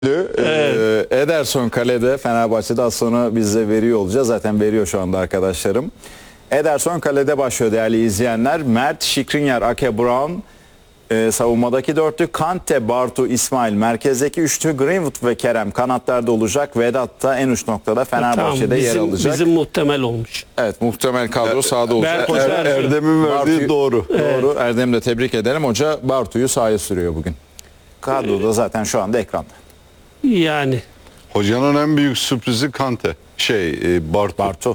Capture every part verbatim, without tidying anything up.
Evet. Ederson kalede, Fenerbahçe'de az sonra biz de veriyor olacağız. Zaten veriyor şu anda arkadaşlarım. Ederson kalede başlıyor değerli izleyenler. Mert, Skriniar, Ake, Brown e, savunmadaki dörtlü. Kante, Bartu, İsmail merkezdeki üçlü. Greenwood ve Kerem kanatlarda olacak. Vedat da en uç noktada Fenerbahçe'de tamam, bizim, yer alacak. Bizim muhtemel olmuş. Evet, muhtemel kadro er, sahada olacak. Er, er, Erdem'in verdiği Bartu, doğru. Evet. Doğru. Erdem'i de tebrik ederim. Hoca Bartu'yu sahaya sürüyor bugün. Kadroda zaten şu anda ekranda. Yani. Hocanın en büyük sürprizi Kante. Şey, e, Bartu. Bartu.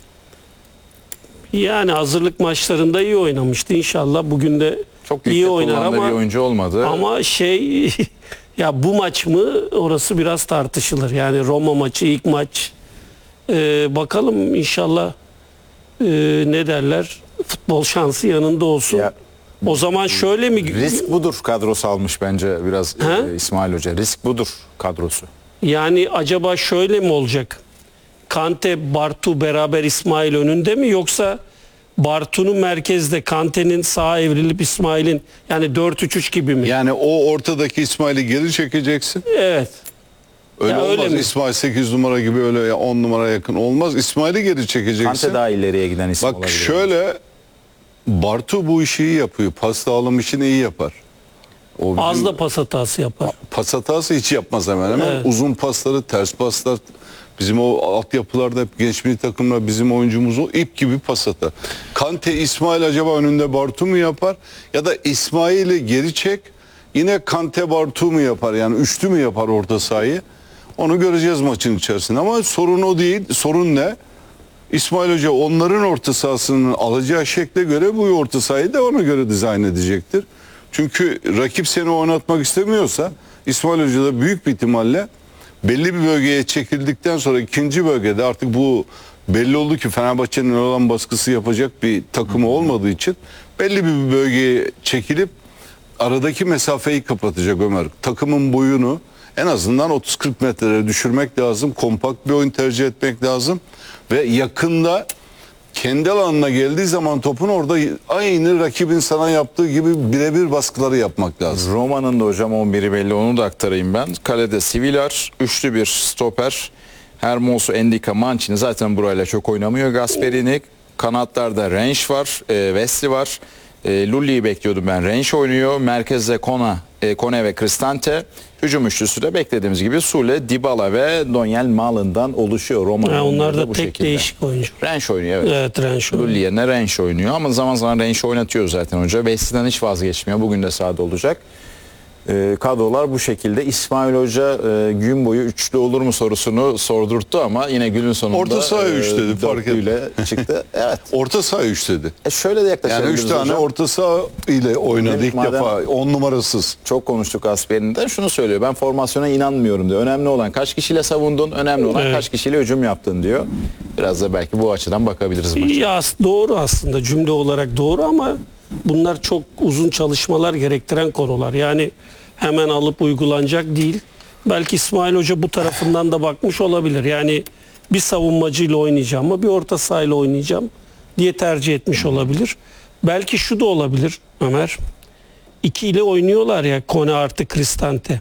Yani hazırlık maçlarında iyi oynamıştı. İnşallah bugün de çok iyi oynar ama bir oyuncu olmadı. Ama şey ya bu maç mı orası biraz tartışılır. Yani Roma maçı ilk maç. Ee, bakalım inşallah e, ne derler? Futbol şansı yanında olsun. Ya, o zaman şöyle mi? Risk budur kadrosu almış bence biraz e, İsmail Hoca. Risk budur kadrosu. Yani acaba şöyle mi olacak? Kante, Bartu beraber İsmail önünde mi, yoksa Bartu'nun merkezde, Kante'nin sağa evrilip İsmail'in, yani dört üç üç gibi mi? Yani o ortadaki İsmail'i geri çekeceksin. Evet. Öyle ya olmaz. Öyle İsmail sekiz numara gibi öyle on numara yakın olmaz. İsmail'i geri çekeceksin. Kante daha ileriye giden isim Bak olabilir. şöyle, Bartu bu işi iyi yapıyor. Pas dağılım işini iyi yapar. O bizim, az da pas hatası yapar. Pas hatası hiç yapmaz hemen hemen. Evet. Uzun pasları, ters paslar. Bizim o altyapılarda hep genç milli takımlar bizim oyuncumuz o ip gibi pas atar. Kante, İsmail acaba önünde Bartu mu yapar? Ya da İsmail'i geri çek, yine Kante Bartu mu yapar? Yani üçlü mü yapar orta sahayı? Onu göreceğiz maçın içerisinde. Ama sorun o değil. Sorun ne? İsmail Hoca onların orta sahasının alacağı şekle göre bu orta sahayı da ona göre dizayn edecektir. Çünkü rakip seni oynatmak istemiyorsa İsmail Hoca da büyük bir ihtimalle belli bir bölgeye çekildikten sonra ikinci bölgede artık bu belli oldu ki Fenerbahçe'nin olan baskısı yapacak bir takımı olmadığı için belli bir bölgeye çekilip aradaki mesafeyi kapatacak Ömer. Takımın boyunu en azından otuz kırk metrelere düşürmek lazım. Kompakt bir oyun tercih etmek lazım. Ve yakında kendi alanına geldiği zaman topun orada aynı rakibin sana yaptığı gibi birebir baskıları yapmak lazım. Roma'nın da hocam on biri belli, onu da aktarayım ben. Kalede Sivilar, üçlü bir stoper. Hermoso, Endika, Mancini zaten burayla çok oynamıyor. Gasperini, kanatlarda Rensch var, e, Wesley var. E, Lulli'yi bekliyordum ben. Rensch oynuyor. Merkezde Kona, e, Kone ve Cristante. Hücum üçlüsü de beklediğimiz gibi Sule, Dybala ve Donyel Malen'dan oluşuyor. Roma. Yani onlar da bu tek şekilde. Değişik oyuncu. Rensch oynuyor, evet. Evet, Rensch oynuyor. Lulli yerine Rensch oynuyor ama zaman zaman Rensch oynatıyor zaten hoca. Wesley'den hiç vazgeçmiyor. Bugün de sahada olacak. E, kadrolar bu şekilde. İsmail Hoca e, gün boyu üçlü olur mu sorusunu sordurttu ama yine günün sonunda orta saha üç dedi, e, fark ile çıktı. Evet. Orta saha üç dedi. E şöyle de yaklaşabiliriz yani üç tane hocam. orta saha ile oynadı Evet, ilk madem defa on numarasız. Çok konuştuk Asper'inde. Şunu söylüyor. Ben formasyona inanmıyorum diyor. Önemli olan kaç kişiyle savundun, önemli olan evet. kaç kişiyle hücum yaptın diyor. Biraz da belki bu açıdan bakabiliriz maça. Ya doğru, aslında cümle olarak doğru ama bunlar çok uzun çalışmalar gerektiren konular. Yani hemen alıp uygulanacak değil. Belki İsmail Hoca bu tarafından da bakmış olabilir. Yani bir savunmacıyla oynayacağım ama bir orta sahayla oynayacağım diye tercih etmiş olabilir. Belki şu da olabilir Ömer. İki ile oynuyorlar ya, Kone artı Cristante.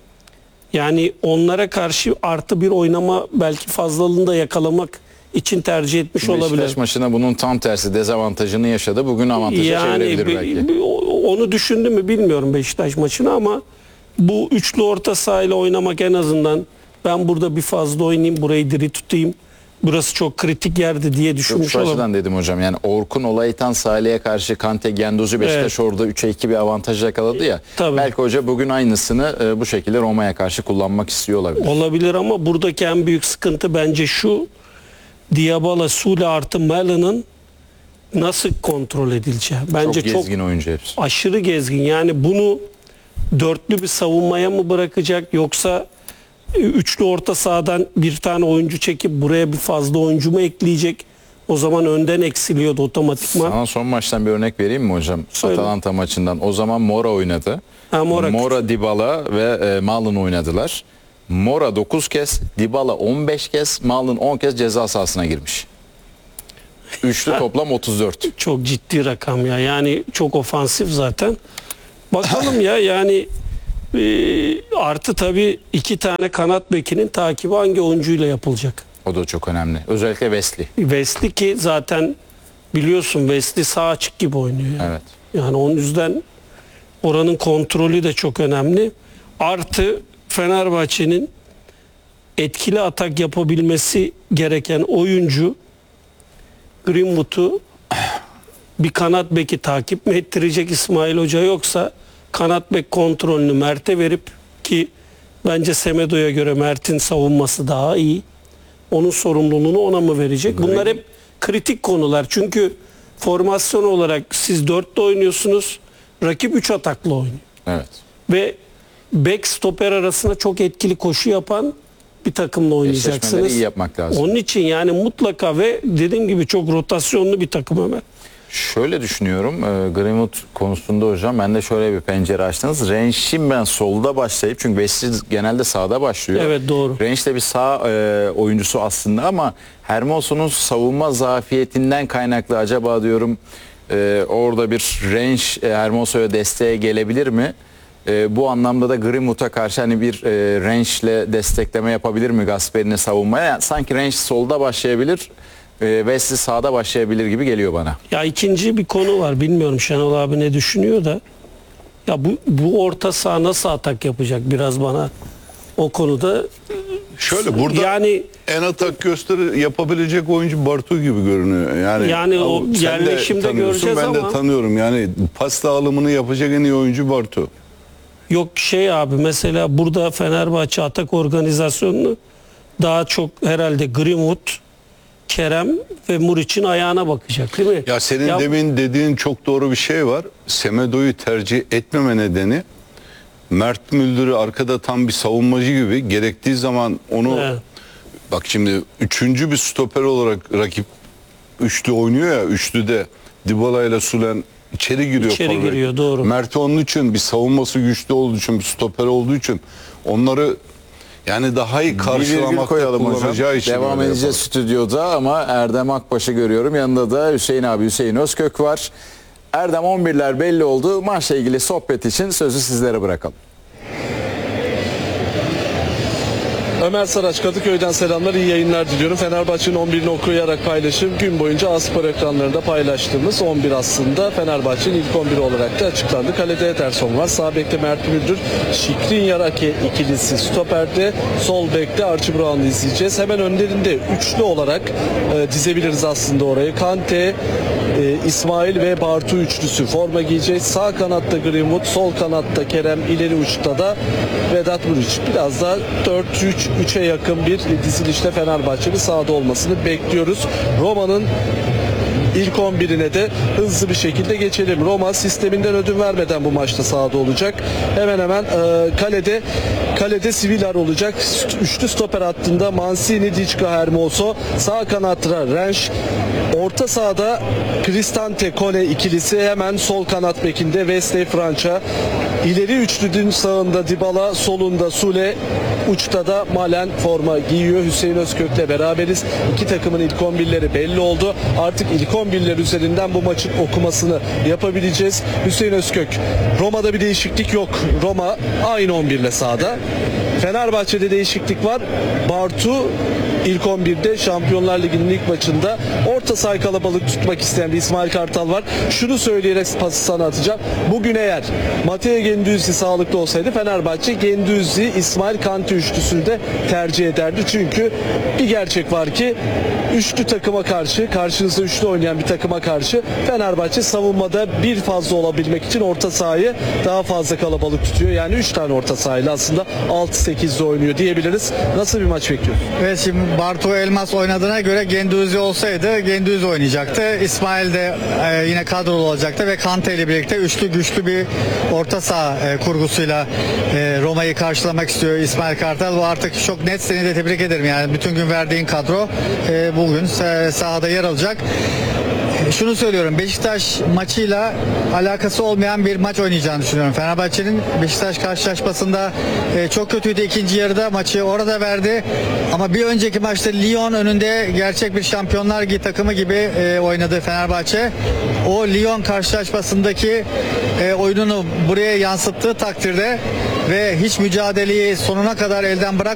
Yani onlara karşı artı bir oynama belki fazlalığını da yakalamak için tercih etmiş Beşiktaş olabilir. Beşiktaş maçında bunun tam tersi dezavantajını yaşadı. Bugün avantaja yani, çevirebilir belki. Bir, onu düşündü mü bilmiyorum Beşiktaş maçını ama bu üçlü orta sahayla oynamak en azından, ben burada bir fazla oynayayım, burayı diri tutayım, burası çok kritik yerdi diye düşünmüş Yok, şu olabilir. açıdan dedim hocam, yani Orkun Olaytan Salih'e karşı Kante, Genduzi, Beşiktaş evet. orada üçe iki bir avantaj yakaladı ya. Tabii. Belki hoca bugün aynısını e, bu şekilde Roma'ya karşı kullanmak istiyor olabilir. Olabilir ama buradaki en büyük sıkıntı bence şu: Dybala, Sule artı Malen'ın nasıl kontrol edileceği. Bence çok gezgin çok oyuncu hepsi. Aşırı gezgin. Yani bunu dörtlü bir savunmaya mı bırakacak, yoksa üçlü orta sahadan bir tane oyuncu çekip buraya bir fazla oyuncu mu ekleyecek? O zaman önden eksiliyordu otomatikman. Sana son maçtan bir örnek vereyim mi hocam? Söyle. Atalanta maçından. O zaman Mora oynadı. Ha, Mora, Mora Dybala ve e, Malen oynadılar. Mora dokuz kez, Dybala on beş kez, Malen on kez ceza sahasına girmiş. Üçlü toplam otuz dört. Çok ciddi rakam ya. Yani çok ofansif zaten. Bakalım ya, yani Ee, artı tabii iki tane kanat bekinin takibi hangi oyuncuyla yapılacak? O da çok önemli. Özellikle Wesley. Wesley ki zaten biliyorsun Wesley sağ açık gibi oynuyor. Yani. Evet. Yani onun yüzden oranın kontrolü de çok önemli. Artı Fenerbahçe'nin etkili atak yapabilmesi gereken oyuncu Greenwood'u bir kanat beki takip mi ettirecek İsmail Hoca, yoksa kanat bek kontrolünü Mert'e verip, ki bence Semedo'ya göre Mert'in savunması daha iyi, onun sorumluluğunu ona mı verecek? Bunlar hep kritik konular. Çünkü formasyon olarak siz dörtte oynuyorsunuz, rakip üç ataklı oynuyor. Evet. Ve bek stoper arasında çok etkili koşu yapan bir takımla oynayacaksınız. Eşleşmeleri iyi yapmak lazım. Onun için yani mutlaka, ve dediğim gibi çok rotasyonlu bir takım Ömer. Şöyle düşünüyorum. E, Greenwood konusunda hocam ben de şöyle bir pencere açtınız. Range'in ben solda başlayıp, çünkü Wesley genelde sağda başlıyor. Evet, doğru. Range de bir sağ e, oyuncusu aslında, ama Hermoso'nun savunma zafiyetinden kaynaklı acaba diyorum e, orada bir Range e, Hermoso'ya desteğe gelebilir mi? E, bu anlamda da Greenwood'a karşı hani bir e, Range'le destekleme yapabilir mi Gasperi'ni savunmaya? Yani sanki Range solda başlayabilir, e, Wesley sağda başlayabilir gibi geliyor bana. Ya ikinci bir konu var. Bilmiyorum Şenol abi ne düşünüyor da. Ya bu, bu orta saha nasıl atak yapacak? Biraz bana o konuda Şöyle burada yani en atak gösteri yapabilecek oyuncu Bartu gibi görünüyor. Yani, Yani o sen de yerleşimde tanıyorsun, göreceğiz ben ama- de tanıyorum. Yani pas dağılımını yapacak en iyi oyuncu Bartu. yok şey abi, mesela burada Fenerbahçe atak organizasyonunu daha çok herhalde Greenwood, Kerem ve Muriç'in ayağına bakacak değil mi? Ya senin Ya- demin dediğin çok doğru bir şey var. Semedo'yu tercih etmeme nedeni, Mert Müldür'ü arkada tam bir savunmacı gibi, gerektiği zaman onu Evet. bak şimdi üçüncü bir stoper olarak rakip üçlü oynuyor ya, üçlüde Dybala ile Sülen içeri giriyor. İçeri forvet. giriyor, doğru. Mert onun için bir savunması güçlü olduğu için, bir stoper olduğu için onları yani daha iyi Bir virgül karşılamakta koyalım hocam. kullanacağı için Devam böyle edeceğiz stüdyoda, ama Erdem Akbaş'ı görüyorum. Yanında da Hüseyin abi, Hüseyin Özkök var. Erdem, on birler belli oldu. Maçla ilgili sohbet için sözü sizlere bırakalım. Ömer Saraç, Kadıköy'den selamlar, iyi yayınlar diliyorum. Fenerbahçe'nin on birini okuyarak paylaşım. Gün boyunca A-Spor ekranlarında paylaştığımız on bir aslında Fenerbahçe'nin ilk on biri olarak da açıklandı. Kalede Ederson var. Sağ bekte Mert Müldür, Şikrin Yarake ikilisi stoperde. Sol bekte Archie Brown'u izleyeceğiz. Hemen önlerinde üçlü olarak e, dizebiliriz aslında orayı. Kante, e, İsmail ve Bartu üçlüsü forma giyeceğiz. Sağ kanatta Greenwood, sol kanatta Kerem, ileri uçta da Vedat Muriç. Biraz da dört üç üçe yakın bir dizilişte Fenerbahçe'nin sahada olmasını bekliyoruz. Roma'nın İlk on birine de hızlı bir şekilde geçelim. Roma sisteminden ödün vermeden bu maçta sahada olacak. Hemen hemen e, kalede kalede Sivilar olacak. Üçlü stoper hattında Mancini, Dichka, Hermoso. Sağ kanatta Rensch. Orta sahada Cristante, Kone ikilisi. Hemen sol kanat bekinde Wesley, França. İleri üçlünün sağında Dybala, solunda Sule, uçta da Malen forma giyiyor. Hüseyin Özkök'le beraberiz. İki takımın ilk on birleri belli oldu. Artık ilk on birler üzerinden bu maçın okumasını yapabileceğiz. Hüseyin Özkök, Roma'da bir değişiklik yok. Roma aynı on birle sahada. Fenerbahçe'de değişiklik var. Bartu ilk on birde Şampiyonlar Ligi'nin ilk maçında orta saha kalabalık tutmak isteyen bir İsmail Kartal var. Şunu söyleyerek pası sana atacağım. Bugün eğer Matteo Guendouzi sağlıklı olsaydı Fenerbahçe Guendouzi, İsmail, Kante üçlüsünü de tercih ederdi. Çünkü bir gerçek var ki üçlü takıma karşı, karşınızda üçlü oynayan bir takıma karşı Fenerbahçe savunmada bir fazla olabilmek için orta sahayı daha fazla kalabalık tutuyor. Yani üç tane orta sahayla aslında altı sekizde oynuyor diyebiliriz. Nasıl bir maç bekliyorsun? Evet, şimdi Bartu Elmas oynadığına göre Guendouzi olsaydı Guendouzi oynayacaktı. İsmail de e, yine kadrolu olacaktı ve Kante ile birlikte üçlü güçlü bir orta saha e, kurgusuyla e, Roma'yı karşılamak istiyor İsmail Kartal. Bu artık çok net, seni de tebrik ederim. Yani bütün gün verdiğin kadro e, bugün sah- sahada yer alacak. Şunu söylüyorum, Beşiktaş maçıyla alakası olmayan bir maç oynayacağını düşünüyorum. Fenerbahçe'nin Beşiktaş karşılaşmasında e, çok kötüydü ikinci yarıda, maçı orada verdi. Ama bir önceki maçta Lyon önünde gerçek bir Şampiyonlar Ligi takımı gibi e, oynadı Fenerbahçe. O Lyon karşılaşmasındaki e, oyununu buraya yansıttığı takdirde ve hiç mücadeleyi sonuna kadar elden bırak